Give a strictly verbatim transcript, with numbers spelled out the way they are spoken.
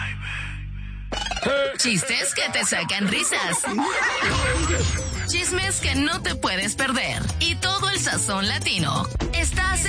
Chistes que te sacan risas. Chismes que no te puedes perder. Y todo el sazón latino. Estás